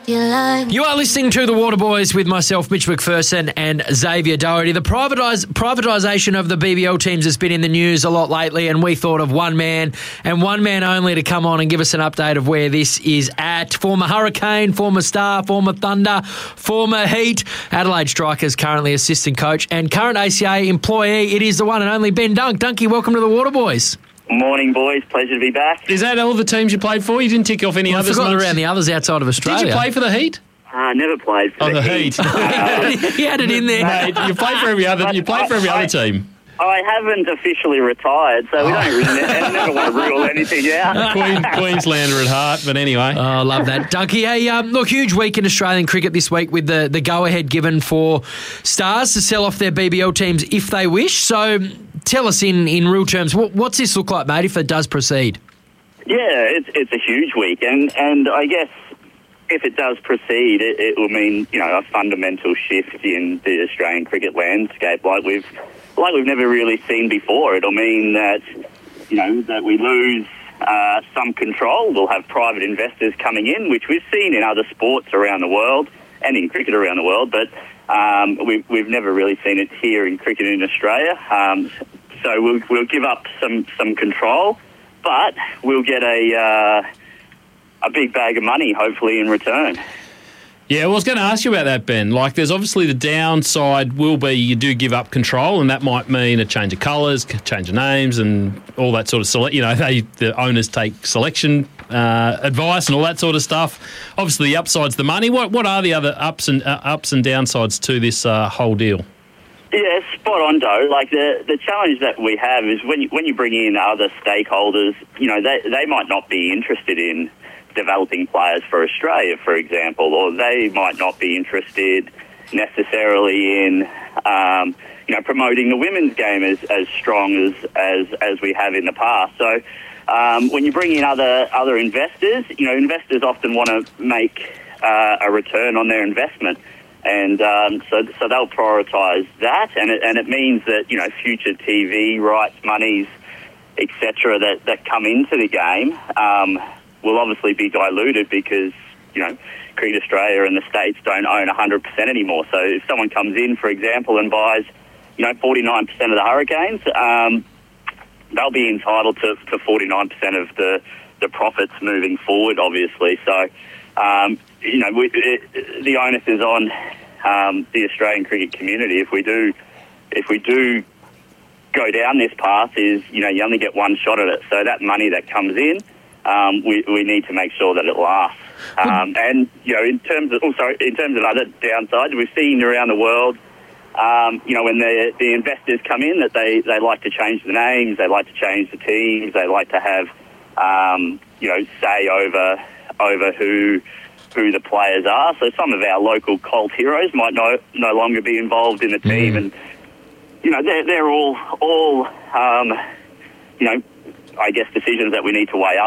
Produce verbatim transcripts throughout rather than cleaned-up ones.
You are listening to The Waterboys with myself, Mitch McPherson, and Xavier Doherty. The privatise, privatisation of the B B L teams has been in the news a lot lately, and we thought of one man and one man only to come on and give us an update of where this is at. Former Hurricane, former Star, former Thunder, former Heat, Adelaide Strikers currently assistant coach, and current A C A employee. It is the one and only Ben Dunk. Dunky, welcome to The Waterboys. Morning, boys. Pleasure to be back. Is that all the teams you played for? You didn't tick off any well, others? I forgot around the others outside of Australia. Did you play for the Heat? I uh, never played for oh, the, the Heat. Heat. Uh, he had it in there. Mate, you played for every other. You played for every I, other team. I haven't officially retired, so we don't really I never want to rule anything out. Queen, Queenslander at heart, but anyway. Oh, I love that. Dunky, hey, um, look, huge week in Australian cricket this week with the, the go-ahead given for Stars to sell off their B B L teams if they wish. So tell us in, in real terms, what, what's this look like, mate, if it does proceed? Yeah, it's, it's a huge week, and, and I guess if it does proceed, it, it will mean, you know, a fundamental shift in the Australian cricket landscape like we've like we've never really seen before. It'll mean that, you know, that we lose uh, some control. We'll have private investors coming in, which we've seen in other sports around the world and in cricket around the world, but um, we've, we've never really seen it here in cricket in Australia. Um, so we'll, we'll give up some, some control, but we'll get a... Uh, a big bag of money, hopefully, in return. Yeah, well, I was going to ask you about that, Ben. Like, there's obviously the downside will be you do give up control, and that might mean a change of colours, change of names, and all that sort of select. You know, they, the owners take selection uh, advice and all that sort of stuff. Obviously, the upside's the money. What what are the other ups and uh, ups and downsides to this uh, whole deal? Yeah, spot on, Doe. Like, the the challenge that we have is when you, when you bring in other stakeholders, you know, they they might not be interested in developing players for Australia, for example, or they might not be interested necessarily in, um, you know, promoting the women's game as, as strong as, as as we have in the past. So um, when you bring in other other investors, you know, investors often want to make uh, a return on their investment, and um, so so they'll prioritise that, and it, and it means that, you know, future T V rights, monies, et cetera, that that come into the game Um, will obviously be diluted because, you know, Cricket Australia and the States don't own one hundred percent anymore. So if someone comes in, for example, and buys, you know, forty-nine percent of the Hurricanes, um, they'll be entitled to, to forty-nine percent of the, the profits moving forward, obviously. So, um, you know, we, it, the onus is on um, the Australian cricket community. If we do, if we do go down this path, is, you know, you only get one shot at it. So that money that comes in, Um, we, we need to make sure that it lasts. Um, and, you know, in terms of, oh, sorry, in terms of other downsides, we've seen around the world, um, you know, when the, the investors come in, that they, they like to change the names, they like to change the teams, they like to have, um, you know, say over over who who the players are. So some of our local cult heroes might no, no longer be involved in the team. Mm. And, you know, they're, they're all, all um, you know, I guess decisions that we need to weigh up.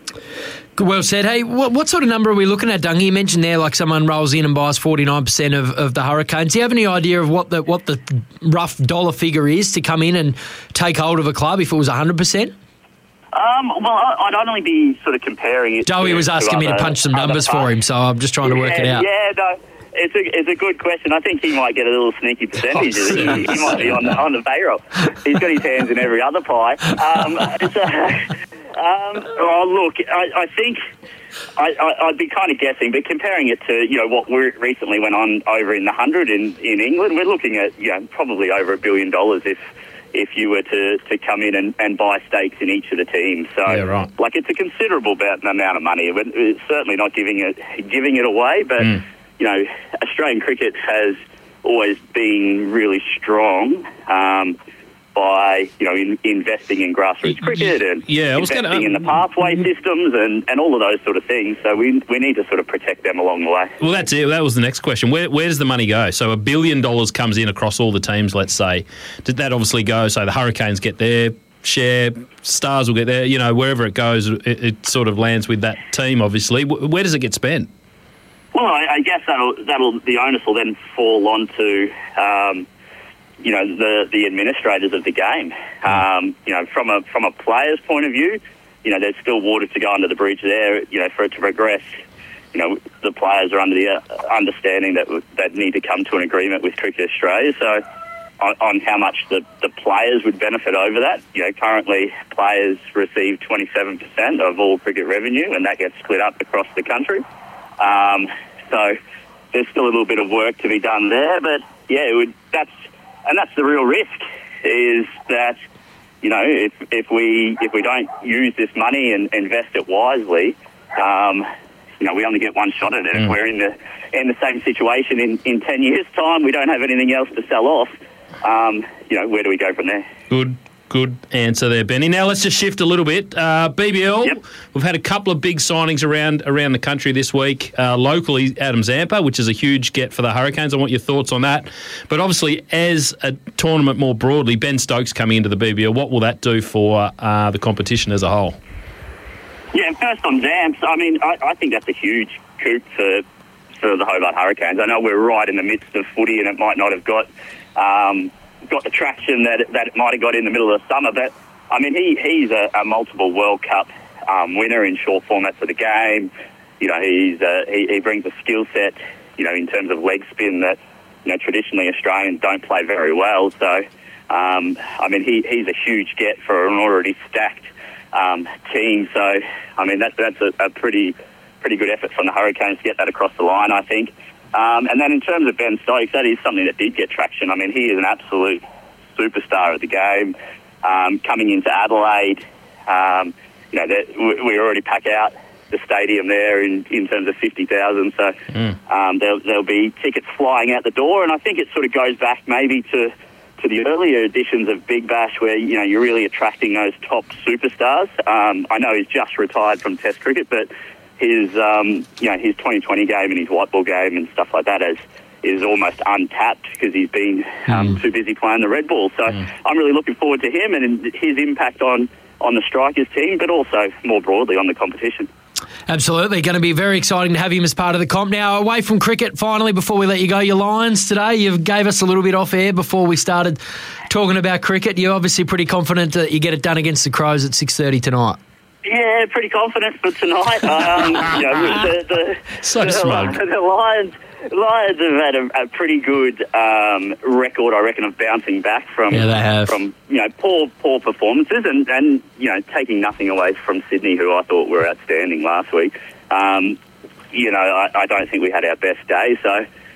Well said. Hey, what, what sort of number are we looking at, Dungy? You mentioned there, like, someone rolls in and buys forty-nine percent of, of the Hurricanes. Do you have any idea of what the what the rough dollar figure is to come in and take hold of a club if it was one hundred percent? Um, well, I'd only be sort of comparing it. Joey to, was asking to me other, to punch some numbers for him, so I'm just trying yeah, to work it out. Yeah, no, it's a it's a good question. I think he might get a little sneaky percentage. Oh, he, he might be on the, on the payroll. He's got his hands in every other pie. Um, it's a, um, oh, look, I, I think I, I, I'd be kind of guessing, but comparing it to, you know, what we recently went on over in the hundred in, in England, we're looking at, you know, probably over a billion dollars if if you were to, to come in and, and buy stakes in each of the teams. So, yeah, right. like, it's a considerable amount of money. It's certainly not giving it giving it away, but, mm. you know, Australian cricket has always been really strong um, by, you know, in, investing in grassroots cricket and yeah, I was investing gonna, um, in the pathway systems and, and all of those sort of things. So we we need to sort of protect them along the way. Well, that's it. That was the next question. Where where does the money go? So a billion dollars comes in across all the teams, let's say. Did that obviously go? So the Hurricanes get their share, Stars will get there. You know, wherever it goes, it, it sort of lands with that team, obviously. Where does it get spent? Well, I, I guess that'll that'll the onus will then fall onto um, you know the the administrators of the game. Um, you know, from a from a player's point of view, you know, there's still water to go under the bridge there. You know, for it to progress you know, the players are under the uh, understanding that that need to come to an agreement with Cricket Australia. So on, on how much the, the players would benefit over that, you know, currently players receive twenty-seven percent of all cricket revenue, and that gets split up across the country. Um, so there's still a little bit of work to be done there, but yeah, it would, that's and that's the real risk, is that, you know, if if we if we don't use this money and invest it wisely, um, you know, we only get one shot at it. Mm. If we're in the in the same situation in, in ten years' time, we don't have anything else to sell off. Um, you know, where do we go from there? Good. Good answer there, Benny. Now let's just shift a little bit. Uh, B B L, yep. We've had a couple of big signings around around the country this week. Uh, locally, Adam Zampa, which is a huge get for the Hurricanes. I want your thoughts on that. But obviously, as a tournament more broadly, Ben Stokes coming into the B B L, what will that do for uh, the competition as a whole? Yeah, first on Zamps, I mean, I, I think that's a huge coup for, for the Hobart Hurricanes. I know we're right in the midst of footy and it might not have got... Um, got the traction that it, that it might have got in the middle of the summer, but I mean he he's a, a multiple World Cup um, winner in short formats of the game. You know, he's uh, he, he brings a skill set, you know, in terms of leg spin that, you know, traditionally Australians don't play very well. So um, I mean he he's a huge get for an already stacked um, team. So I mean that that's a, a pretty pretty good effort from the Hurricanes to get that across the line, I think. Um, and then in terms of Ben Stokes, that is something that did get traction. I mean, he is an absolute superstar of the game. Um, coming into Adelaide, um, you know, we, we already pack out the stadium there in, in terms of fifty thousand. So mm. um, there'll, there'll be tickets flying out the door. And I think it sort of goes back maybe to, to the earlier editions of Big Bash where, you know, you're really attracting those top superstars. Um, I know he's just retired from Test cricket, but... His, um, you know, his twenty twenty game and his white ball game and stuff like that is, is almost untapped because he's been um, mm. too busy playing the red ball. So mm. I'm really looking forward to him and his impact on, on the Strikers team, but also more broadly on the competition. Absolutely. Going to be very exciting to have him as part of the comp. Now, away from cricket, finally, before we let you go, your Lions today, you gave us a little bit off air before we started talking about cricket. You're obviously pretty confident that you get it done against the Crows at six thirty tonight. Yeah, pretty confident for tonight. Um, you know, the, the, so the, smug. The Lions, Lions have had a, a pretty good um, record, I reckon, of bouncing back from yeah, they have. from you know poor poor performances, and, and you know taking nothing away from Sydney, who I thought were outstanding last week. Um, you know, I, I don't think we had our best day, so.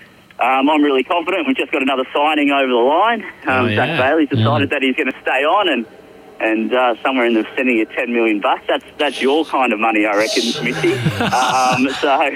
Um, I'm really confident. We've just got another signing over the line. Um, oh, yeah. Zach Bailey's decided yeah. that he's going to stay on, and. And uh, somewhere in the vicinity of ten million bucks. That's that's your kind of money, I reckon, Mitchy. um,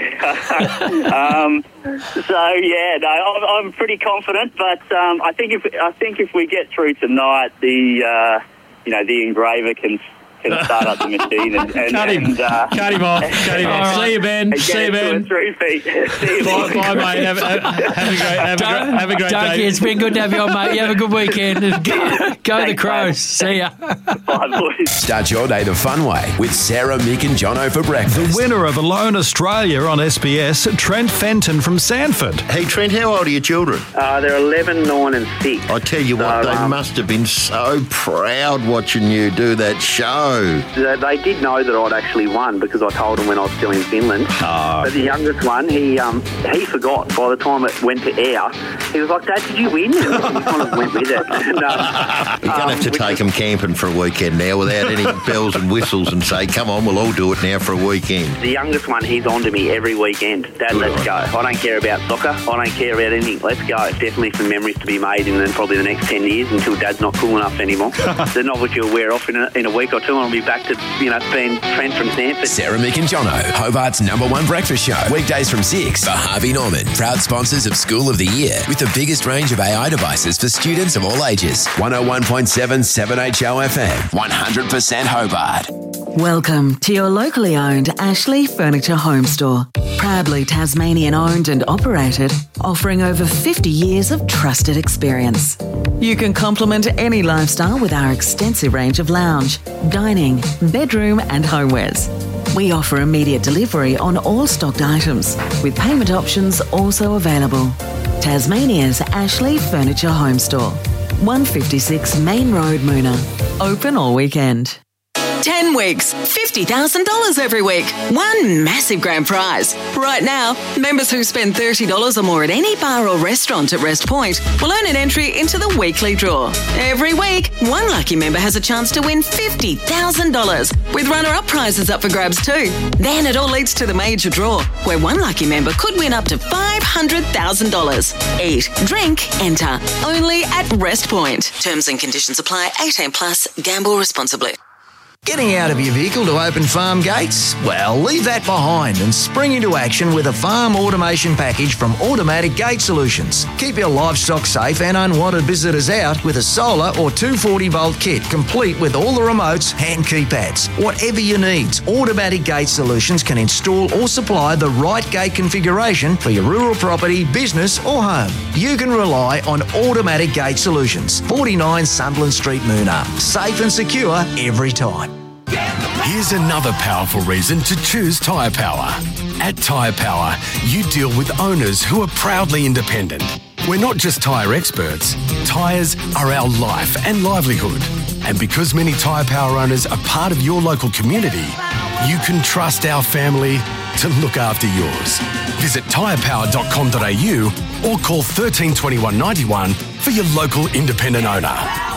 so, um, so yeah, no, I'm, I'm pretty confident. But um, I think if I think if we get through tonight, the uh, you know the engraver can. Can start up the machine and, and, cut him, and, uh, cut him off, cut him off. Right. See you, Ben. See you, Ben. Three feet. See you, bye, bye, mate. Have, have, have a great, have a great, have a great Donkey, day. it's been good to have you on, mate. You have a good weekend. Go, go the Crows. Mate. See ya. Bye, boys. Start your day the fun way with Sarah, Mick and Jono for breakfast. The winner of Alone Australia on S B S, Trent Fenton from Sanford. Hey, Trent, how old are your children? Uh, they're eleven, nine and six. I tell you what, so, they um, must have been so proud watching you do that show. They did know that I'd actually won because I told them when I was still in Finland. Oh. But the youngest one, he um, he forgot by the time it went to air. He was like, Dad, did you win? And he kind of went with it. No, You're going to um, have to take them camping for a weekend now without any bells and whistles and say, come on, we'll all do it now for a weekend. The youngest one, he's on to me every weekend. Dad, Good let's on. go. I don't care about soccer. I don't care about anything. Let's go. Definitely some memories to be made in then probably the next ten years until Dad's not cool enough anymore. They're not what you'll wear off in a, in a week or two and I'll be back to, you know, being Trent from Sanford. Sarah, Mick and Jono, Hobart's number one breakfast show. Weekdays from six for Harvey Norman. Proud sponsors of School of the Year with the biggest range of A I devices for students of all ages. one oh one point seven seven H O F M. one hundred percent Hobart. Welcome to your locally owned Ashley Furniture Home Store. Proudly Tasmanian owned and operated, offering over fifty years of trusted experience. You can complement any lifestyle with our extensive range of lounge, dining, bedroom and homewares. We offer immediate delivery on all stocked items, with payment options also available. Tasmania's Ashley Furniture Home Store. one fifty-six Main Road, Moona. Open all weekend. ten weeks, fifty thousand dollars every week. One massive grand prize. Right now, members who spend thirty dollars or more at any bar or restaurant at Rest Point will earn an entry into the weekly draw. Every week, one lucky member has a chance to win fifty thousand dollars, with runner-up prizes up for grabs too. Then it all leads to the major draw, where one lucky member could win up to five hundred thousand dollars. Eat, drink, enter. Only at Rest Point. Terms and conditions apply. eighteen plus. Gamble responsibly. Getting out of your vehicle to open farm gates? Well, leave that behind and spring into action with a farm automation package from Automatic Gate Solutions. Keep your livestock safe and unwanted visitors out with a solar or two forty volt kit, complete with all the remotes and keypads. Whatever you need, Automatic Gate Solutions can install or supply the right gate configuration for your rural property, business or home. You can rely on Automatic Gate Solutions, forty-nine Sunderland Street, Moona. Safe and secure every time. Here's another powerful reason to choose Tyre Power. At Tyre Power, you deal with owners who are proudly independent. We're not just tyre experts. Tyres are our life and livelihood. And because many Tyre Power owners are part of your local community, you can trust our family to look after yours. Visit tyre power dot com dot a u or call one three two one, nine one for your local independent owner.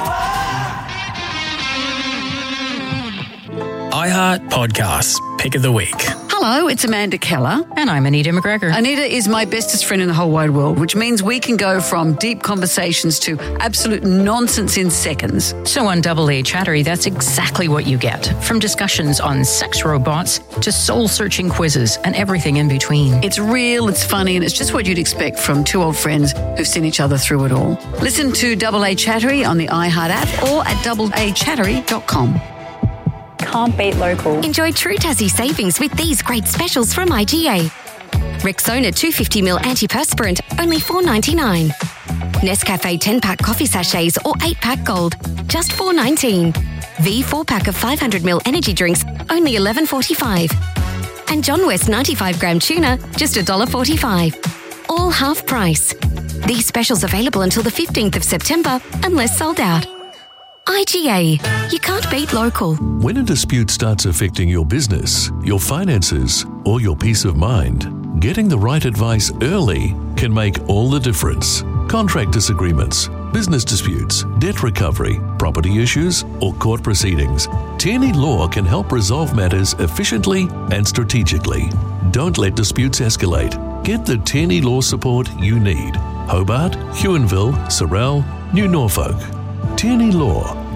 iHeart Podcasts, Pick of the Week. Hello, it's Amanda Keller. And I'm Anita McGregor. Anita is my bestest friend in the whole wide world, which means we can go from deep conversations to absolute nonsense in seconds. So on Double A Chattery, that's exactly what you get. From discussions on sex robots to soul-searching quizzes and everything in between. It's real, it's funny, and it's just what you'd expect from two old friends who've seen each other through it all. Listen to Double A Chattery on the iHeart app or at double a chattery dot com. Can't beat local. Enjoy true Tassie savings with these great specials from I G A. Rexona two hundred fifty milliliter antiperspirant, only four dollars ninety-nine. Nescafe ten pack coffee sachets or eight pack gold, just four dollars nineteen. V four pack of five hundred milliliter energy drinks, only eleven dollars forty-five. And John West ninety-five gram tuna, just one dollar forty-five. All half price. These specials available until the fifteenth of September, unless sold out. I G A. You can't beat local. When a dispute starts affecting your business, your finances, or your peace of mind, getting the right advice early can make all the difference. Contract disagreements, business disputes, debt recovery, property issues, or court proceedings. Tierney Law can help resolve matters efficiently and strategically. Don't let disputes escalate. Get the Tierney Law support you need. Hobart, Huonville, Sorrel, New Norfolk. Tierney Law.